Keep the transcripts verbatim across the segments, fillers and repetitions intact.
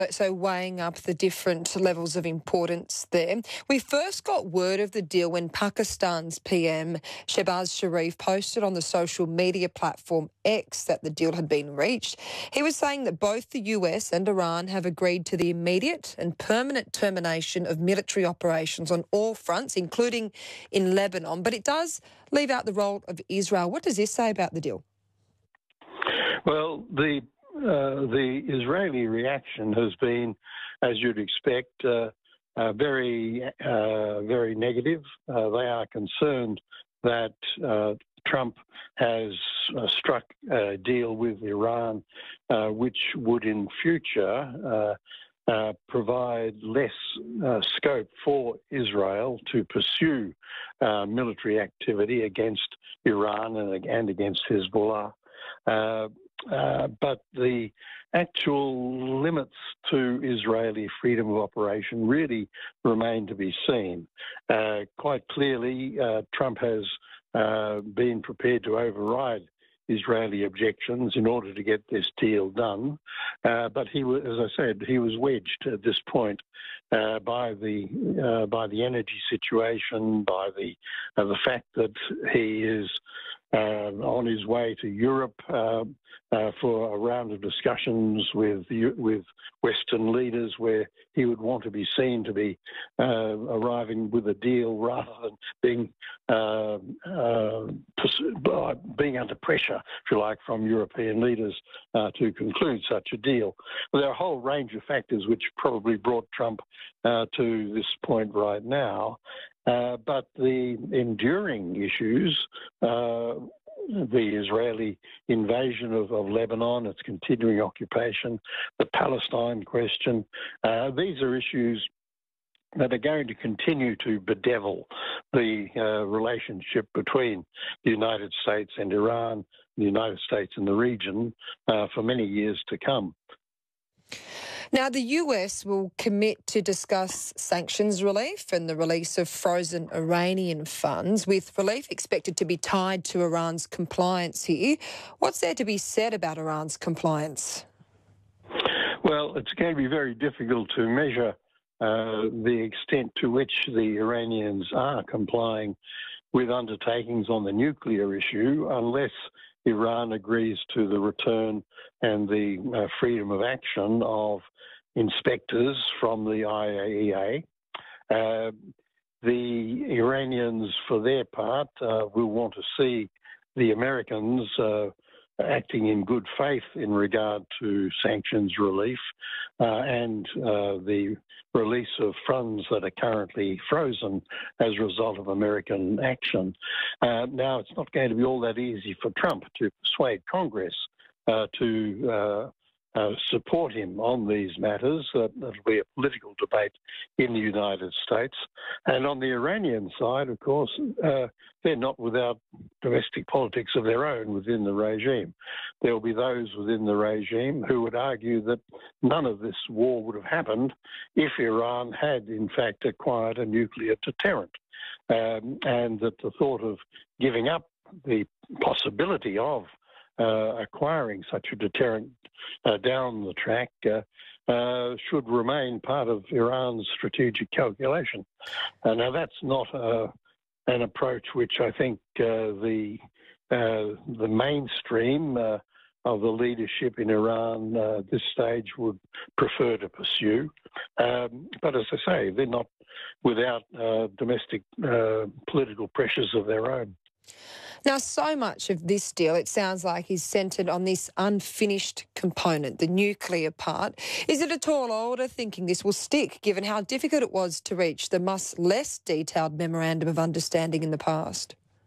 So weighing up the different levels of importance there. We first got word of the deal when Pakistan's P M Shehbaz Sharif posted on the social media platform X that the deal had been reached. He was saying that both the U S and Iran have agreed to the immediate and permanent termination of military operations on all fronts, including in Lebanon. But it does leave out the role of Israel. What does this say about the deal? Well, the Uh, the Israeli reaction has been, as you'd expect, uh, uh, very, uh, very negative. Uh, they are concerned that uh, Trump has uh, struck a deal with Iran, uh, which would in future uh, uh, provide less uh, scope for Israel to pursue uh, military activity against Iran and, and against Hezbollah. Uh, Uh, but the actual limits to Israeli freedom of operation really remain to be seen. Uh, quite clearly, uh, Trump has uh, been prepared to override Israeli objections in order to get this deal done. Uh, but he was, as I said, he was wedged at this point uh, by the uh, by the energy situation, by the uh, the fact that he is Uh, on his way to Europe uh, uh, for a round of discussions with with Western leaders, where he would want to be seen to be uh, arriving with a deal rather than being uh, uh, being under pressure, if you like, from European leaders uh, to conclude such a deal. Well, there are a whole range of factors which probably brought Trump uh, to this point right now. Uh, but the enduring issues, uh, the Israeli invasion of, of Lebanon, its continuing occupation, the Palestine question, uh, these are issues that are going to continue to bedevil the uh, relationship between the United States and Iran, the United States and the region uh, for many years to come. Now, the U S will commit to discuss sanctions relief and the release of frozen Iranian funds, with relief expected to be tied to Iran's compliance here. What's there to be said about Iran's compliance? Well, it's going to be very difficult to measure uh, the extent to which the Iranians are complying with undertakings on the nuclear issue, unless Iran agrees to the return and the uh, freedom of action of inspectors from the I A E A. Uh, the Iranians, for their part, uh, will want to see the Americans uh, acting in good faith in regard to sanctions relief uh, and uh, the release of funds that are currently frozen as a result of American action. Uh, now, it's not going to be all that easy for Trump to persuade Congress uh, to uh, Uh, support him on these matters. Uh, that'll be a political debate in the United States. And on the Iranian side, of course, uh, they're not without domestic politics of their own within the regime. There will be those within the regime who would argue that none of this war would have happened if Iran had, in fact, acquired a nuclear deterrent. Um, and that the thought of giving up the possibility of Uh, acquiring such a deterrent uh, down the track uh, uh, should remain part of Iran's strategic calculation. Uh, now, that's not uh, an approach which I think uh, the uh, the mainstream uh, of the leadership in Iran uh, at this stage would prefer to pursue. Um, but as I say, they're not without uh, domestic uh, political pressures of their own. Now, so much of this deal, it sounds like, is centred on this unfinished component, the nuclear part. Is it at all older thinking this will stick, given how difficult it was to reach the much less detailed memorandum of understanding in the past?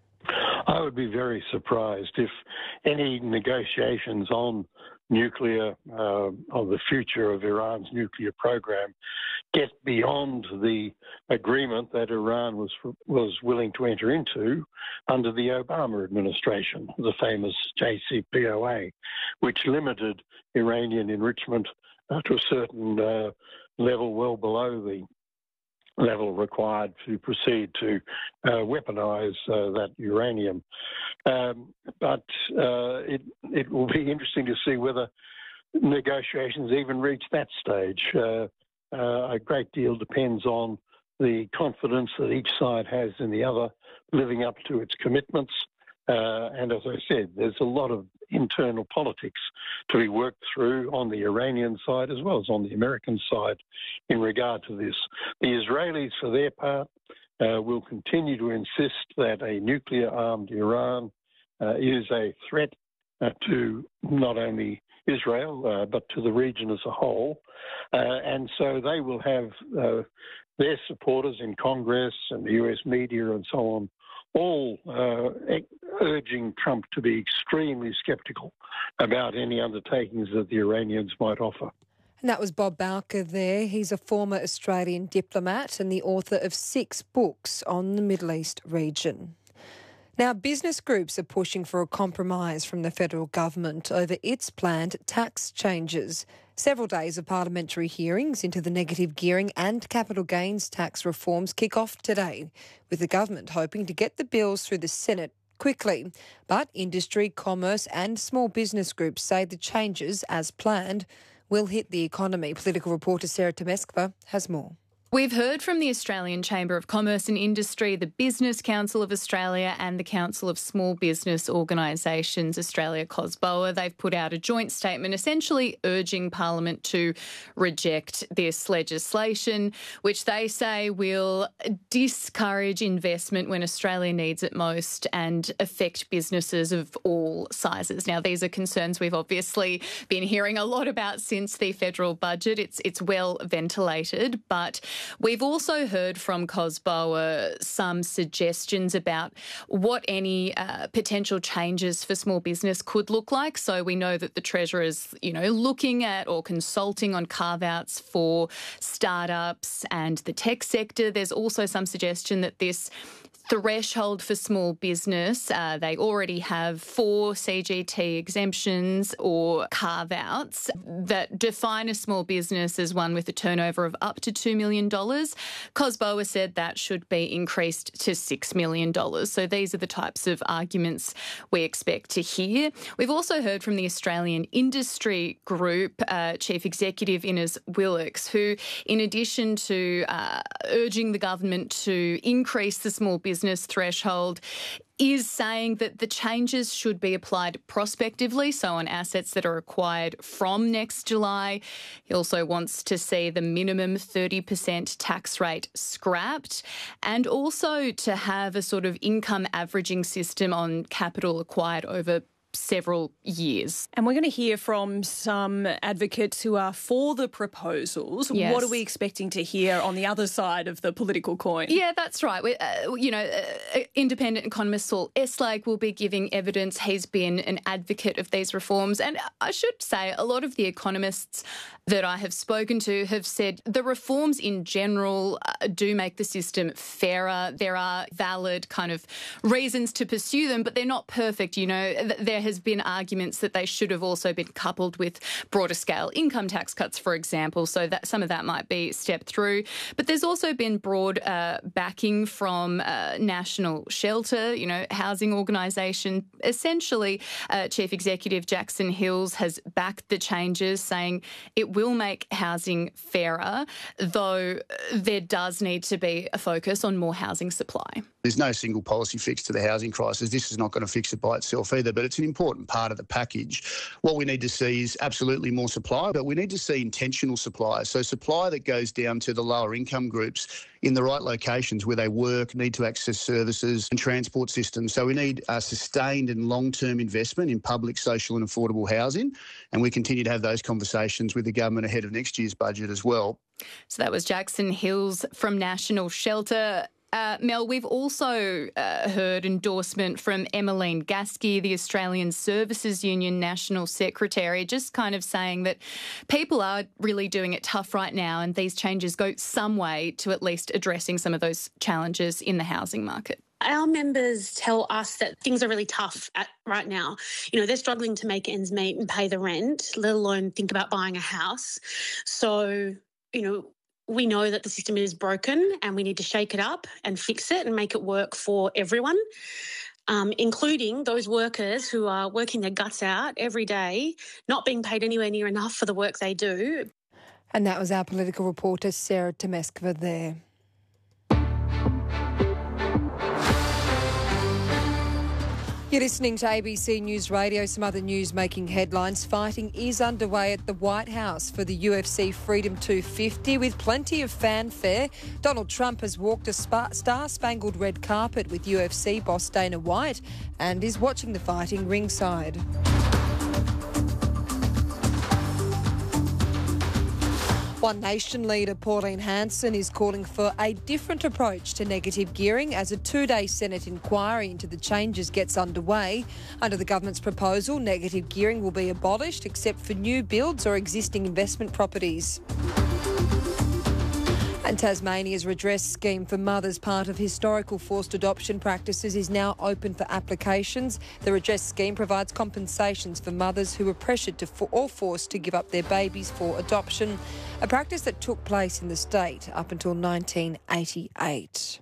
I would be very surprised if any negotiations on nuclear, uh, of the future of Iran's nuclear program, get beyond the agreement that Iran was was willing to enter into under the Obama administration, the famous J C P O A, which limited Iranian enrichment uh, to a certain uh, level well below the level required to proceed to uh, weaponize uh, that uranium. Um, but uh, it, it will be interesting to see whether negotiations even reach that stage. Uh, uh, a great deal depends on the confidence that each side has in the other living up to its commitments. Uh, and as I said, there's a lot of internal politics to be worked through on the Iranian side as well as on the American side in regard to this. The Israelis, for their part, uh, will continue to insist that a nuclear-armed Iran uh, is a threat uh, to not only Israel, uh, but to the region as a whole. Uh, and so they will have uh, their supporters in Congress and the U S media and so on, all uh, urging Trump to be extremely sceptical about any undertakings that the Iranians might offer. And that was Bob Bowker there. He's a former Australian diplomat and the author of six books on the Middle East region. Now, business groups are pushing for a compromise from the federal government over its planned tax changes. Several days of parliamentary hearings into the negative gearing and capital gains tax reforms kick off today, with the government hoping to get the bills through the Senate quickly. But industry, commerce and small business groups say the changes, as planned, will hit the economy. Political reporter Sarah Temeskova has more. We've heard from the Australian Chamber of Commerce and Industry, the Business Council of Australia and the Council of Small Business Organisations, Australia COSBOA. They've put out a joint statement essentially urging Parliament to reject this legislation, which they say will discourage investment when Australia needs it most and affect businesses of all sizes. Now, these are concerns we've obviously been hearing a lot about since the federal budget. It's, it's well ventilated, but we've also heard from COSBOA some suggestions about what any uh, potential changes for small business could look like. So we know that the Treasurer is, you know, looking at or consulting on carve-outs for startups and the tech sector. There's also some suggestion that this threshold for small business, uh, they already have four C G T exemptions or carve-outs that define a small business as one with a turnover of up to two million dollars. COSBOA said that should be increased to six million dollars. So these are the types of arguments we expect to hear. We've also heard from the Australian Industry Group uh, Chief Executive Innes Willox, who, in addition to uh, urging the government to increase the small business business threshold, is saying that the changes should be applied prospectively, so on assets that are acquired from next July. He also wants to see the minimum thirty percent tax rate scrapped and also to have a sort of income averaging system on capital acquired over several years. And we're going to hear from some advocates who are for the proposals. Yes. What are we expecting to hear on the other side of the political coin? Yeah, that's right. We, uh, you know, uh, independent economist Saul Eslag will be giving evidence. He's been an advocate of these reforms. And I should say a lot of the economists that I have spoken to have said the reforms in general uh, do make the system fairer. There are valid kind of reasons to pursue them, but they're not perfect. You know, there has been arguments that they should have also been coupled with broader scale income tax cuts, for example, so that some of that might be stepped through. But there's also been broad uh, backing from uh, National Shelter, you know, housing organisation. Essentially, uh, Chief Executive Jackson Hills has backed the changes, saying it will make housing fairer, though there does need to be a focus on more housing supply. There's no single policy fix to the housing crisis. This is not going to fix it by itself either, but it's an important part of the package. What we need to see is absolutely more supply, but we need to see intentional supply. So supply that goes down to the lower income groups in the right locations where they work, need to access services and transport systems. So we need a sustained and long-term investment in public, social and affordable housing. And we continue to have those conversations with the government ahead of next year's budget as well. So that was Jackson Hills from National Shelter. Uh, Mel, we've also uh, heard endorsement from Emmeline Gasky, the Australian Services Union National Secretary, just kind of saying that people are really doing it tough right now and these changes go some way to at least addressing some of those challenges in the housing market. Our members tell us that things are really tough at, right now. You know, they're struggling to make ends meet and pay the rent, let alone think about buying a house. So, you know, we know that the system is broken and we need to shake it up and fix it and make it work for everyone. um, including those workers who are working their guts out every day, not being paid anywhere near enough for the work they do. And that was our political reporter, Sarah Temeskova there. You're listening to A B C News Radio. Some other news making headlines. Fighting is underway at the White House for the U F C Freedom two fifty with plenty of fanfare. Donald Trump has walked a star-spangled red carpet with U F C boss Dana White and is watching the fighting ringside. One Nation leader Pauline Hanson is calling for a different approach to negative gearing as a two-day Senate inquiry into the changes gets underway. Under the government's proposal, negative gearing will be abolished except for new builds or existing investment properties. And Tasmania's redress scheme for mothers, part of historical forced adoption practices, is now open for applications. The redress scheme provides compensations for mothers who were pressured to for, or forced to give up their babies for adoption, a practice that took place in the state up until nineteen eighty-eight.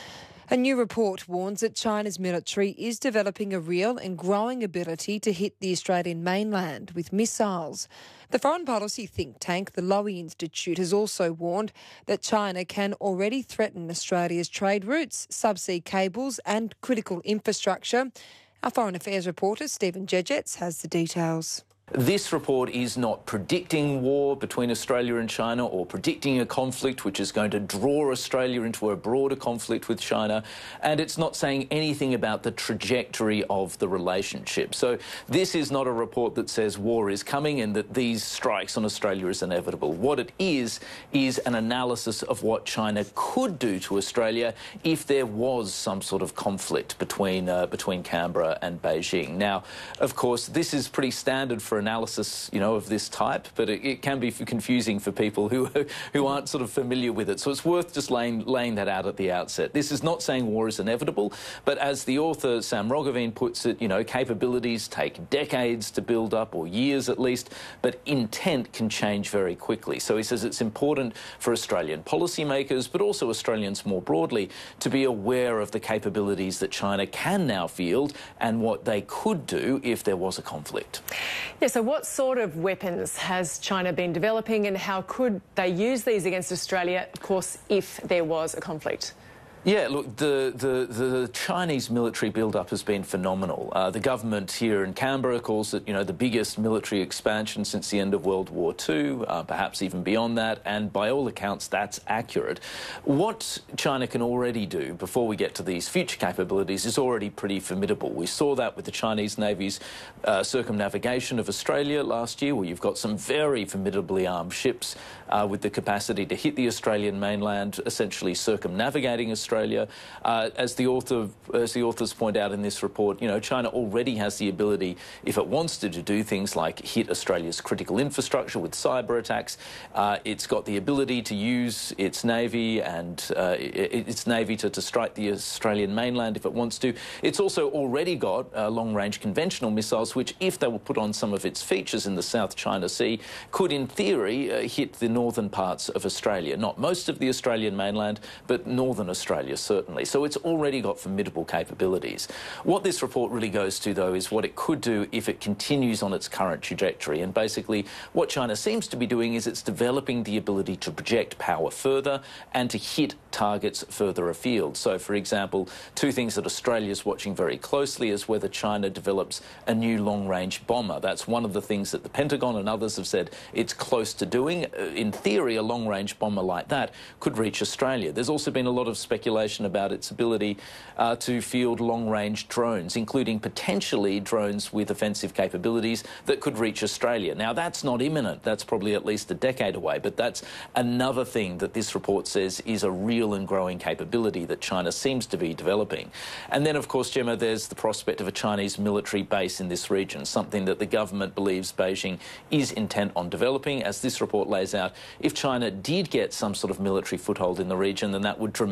A new report warns that China's military is developing a real and growing ability to hit the Australian mainland with missiles. The foreign policy think tank, the Lowy Institute, has also warned that China can already threaten Australia's trade routes, subsea cables and critical infrastructure. Our foreign affairs reporter, Stephen Jejets, has the details. This report is not predicting war between Australia and China or predicting a conflict which is going to draw Australia into a broader conflict with China, and it's not saying anything about the trajectory of the relationship. So this is not a report that says war is coming and that these strikes on Australia is inevitable. What it is, is an analysis of what China could do to Australia if there was some sort of conflict between, uh, between Canberra and Beijing. Now, of course, this is pretty standard for analysis, you know, of this type, but it, it can be confusing for people who who aren't sort of familiar with it. So it's worth just laying laying that out at the outset. This is not saying war is inevitable, but as the author Sam Roggeveen puts it, you know, capabilities take decades to build up, or years at least, but intent can change very quickly. So he says it's important for Australian policymakers, but also Australians more broadly, to be aware of the capabilities that China can now field and what they could do if there was a conflict. Yeah, so what sort of weapons has China been developing and how could they use these against Australia, of course, if there was a conflict? Yeah, look, the, the, the Chinese military build-up has been phenomenal. Uh, the government here in Canberra calls it, you know, the biggest military expansion since the end of World War Two, uh, perhaps even beyond that, and by all accounts, that's accurate. What China can already do, before we get to these future capabilities, is already pretty formidable. We saw that with the Chinese Navy's uh, circumnavigation of Australia last year, where you've got some very formidably armed ships uh, with the capacity to hit the Australian mainland, essentially circumnavigating Australia. Uh, as the author, as the authors point out in this report, you know, China already has the ability, if it wants to, to do things like hit Australia's critical infrastructure with cyber attacks. Uh, it's got the ability to use its navy and uh, its navy to, to strike the Australian mainland if it wants to. It's also already got uh, long-range conventional missiles, which, if they were put on some of its features in the South China Sea, could, in theory, uh, hit the northern parts of Australia. Not most of the Australian mainland, but northern Australia, certainly. So it's already got formidable capabilities. What this report really goes to, though, is what it could do if it continues on its current trajectory. And basically, what China seems to be doing is it's developing the ability to project power further and to hit targets further afield. So, for example, two things that Australia's watching very closely is whether China develops a new long-range bomber. That's one of the things that the Pentagon and others have said it's close to doing. In theory, a long-range bomber like that could reach Australia. There's also been a lot of speculation about its ability uh, to field long-range drones, including potentially drones with offensive capabilities that could reach Australia. Now, that's not imminent. That's probably at least a decade away, but that's another thing that this report says is a real and growing capability that China seems to be developing. And then, of course, Gemma, there's the prospect of a Chinese military base in this region, something that the government believes Beijing is intent on developing. As this report lays out, if China did get some sort of military foothold in the region, then that would dramatically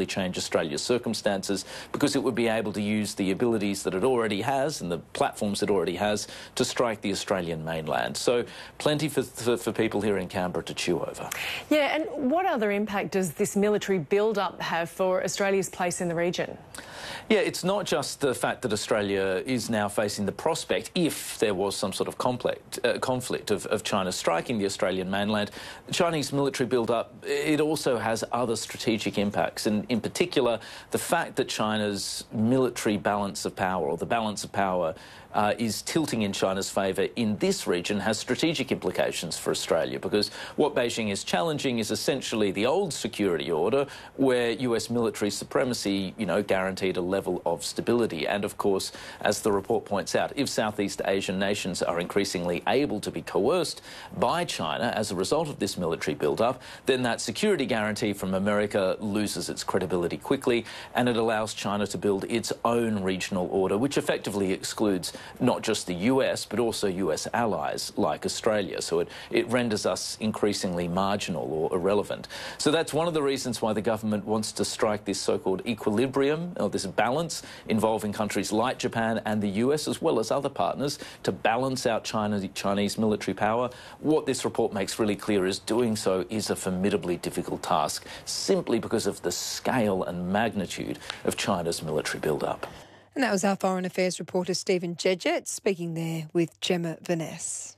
change Australia's circumstances, because it would be able to use the abilities that it already has and the platforms it already has to strike the Australian mainland. So plenty for, for, for people here in Canberra to chew over. Yeah, and what other impact does this military build-up have for Australia's place in the region? Yeah, it's not just the fact that Australia is now facing the prospect, if there was some sort of conflict, uh, conflict of, of China striking the Australian mainland. The Chinese military build-up, it also has other strategic impacts, and in particular, the fact that China's military balance of power, or the balance of power, Uh, is tilting in China's favour in this region has strategic implications for Australia, because what Beijing is challenging is essentially the old security order where U S military supremacy, you know, guaranteed a level of stability. And of course, as the report points out, if Southeast Asian nations are increasingly able to be coerced by China as a result of this military build-up, then that security guarantee from America loses its credibility quickly, and it allows China to build its own regional order, which effectively excludes not just the U S, but also U S allies like Australia. So it, it renders us increasingly marginal or irrelevant. So that's one of the reasons why the government wants to strike this so-called equilibrium, or this balance involving countries like Japan and the U S, as well as other partners, to balance out China, Chinese military power. What this report makes really clear is doing so is a formidably difficult task, simply because of the scale and magnitude of China's military build-up. And that was our Foreign Affairs reporter Stephen Jedget speaking there with Gemma Vaness.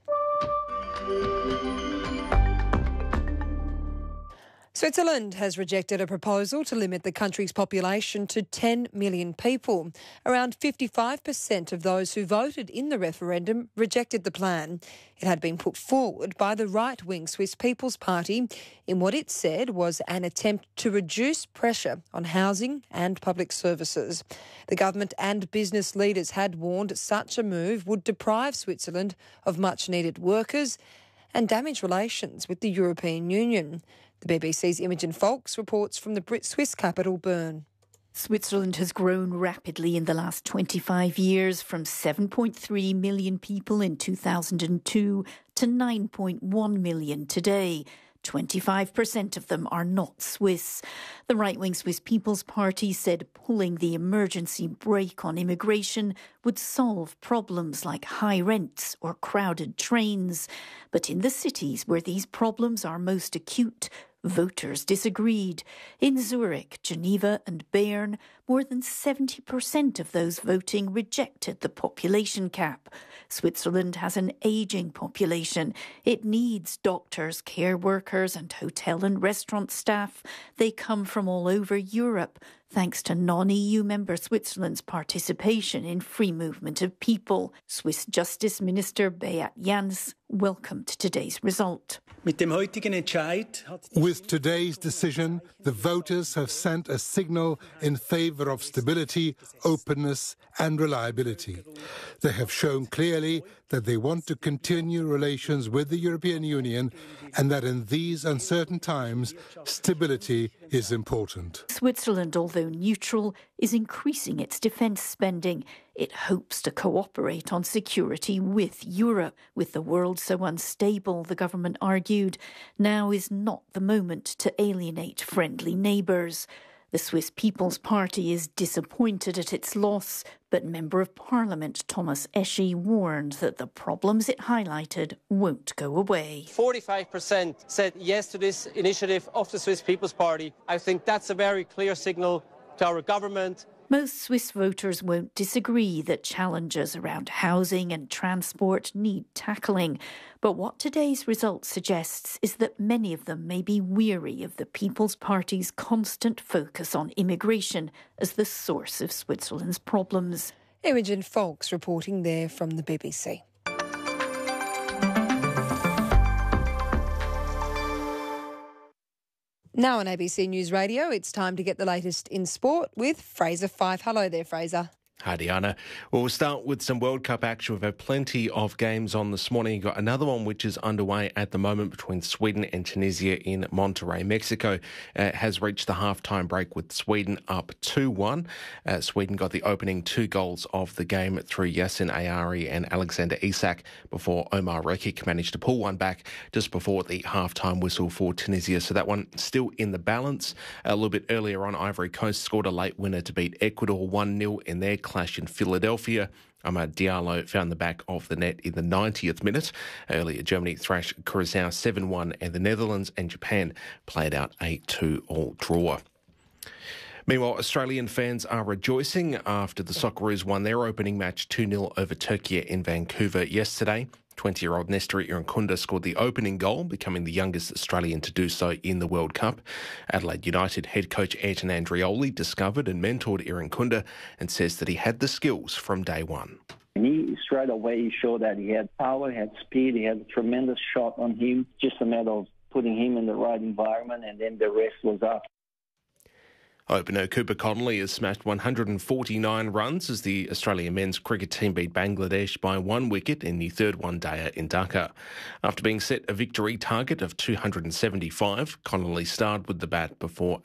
Switzerland has rejected a proposal to limit the country's population to ten million people. Around fifty-five percent of those who voted in the referendum rejected the plan. It had been put forward by the right-wing Swiss People's Party in what it said was an attempt to reduce pressure on housing and public services. The government and business leaders had warned such a move would deprive Switzerland of much-needed workers and damage relations with the European Union. The B B C's Imogen Foulkes reports from the Brit-Swiss capital, Bern. Switzerland has grown rapidly in the last twenty-five years, from seven point three million people in two thousand two to nine point one million today. twenty-five percent of them are not Swiss. The right-wing Swiss People's Party said pulling the emergency brake on immigration would solve problems like high rents or crowded trains. But in the cities where these problems are most acute, voters disagreed. In Zurich, Geneva and Bern, more than seventy percent of those voting rejected the population cap. Switzerland has an ageing population. It needs doctors, care workers and hotel and restaurant staff. They come from all over Europe, thanks to non-E U member Switzerland's participation in free movement of people. Swiss Justice Minister Beat Jans welcomed today's result. With today's decision, the voters have sent a signal in favour of stability, openness and reliability. They have shown clearly that they want to continue relations with the European Union and that in these uncertain times, stability is important. Switzerland, although neutral, is increasing its defence spending. It hopes to cooperate on security with Europe. With the world so unstable, the government argued, now is not the moment to alienate friendly neighbours. The Swiss People's Party is disappointed at its loss, but Member of Parliament Thomas Eschi warned that the problems it highlighted won't go away. forty-five percent said yes to this initiative of the Swiss People's Party. I think that's a very clear signal to our government. Most Swiss voters won't disagree that challenges around housing and transport need tackling. But what today's result suggests is that many of them may be weary of the People's Party's constant focus on immigration as the source of Switzerland's problems. Imogen Foulkes reporting there from the B B C. Now on A B C News Radio, it's time to get the latest in sport with Fraser Fyfe. Hello there, Fraser. Hi, Diana. Well, we'll start with some World Cup action. We've had plenty of games on this morning. You've got another one which is underway at the moment between Sweden and Tunisia in Monterrey. Mexico uh, has reached the half-time break with Sweden up two one. Uh, Sweden got the opening two goals of the game through Yasin Ayari and Alexander Isak before Omar Rekik managed to pull one back just before the half-time whistle for Tunisia. So that one still in the balance. A little bit earlier on, Ivory Coast scored a late winner to beat Ecuador one nil in their clash in Philadelphia. Amad Diallo found the back of the net in the ninetieth minute. Earlier, Germany thrashed Curacao seven one, and the Netherlands and Japan played out a two all draw. Meanwhile, Australian fans are rejoicing after the Socceroos won their opening match two nil over Turkey in Vancouver yesterday. twenty-year-old Nestor Irankunda scored the opening goal, becoming the youngest Australian to do so in the World Cup. Adelaide United head coach Ayrton Andrioli discovered and mentored Irankunda and says that he had the skills from day one. He straight away showed that he had power, he had speed, he had a tremendous shot on him. Just a matter of putting him in the right environment, and then the rest was up. Opener Cooper Connolly has smashed one hundred forty-nine runs as the Australian men's cricket team beat Bangladesh by one wicket in the third one-dayer in Dhaka. After being set a victory target of two hundred seventy-five, Connolly starred with the bat before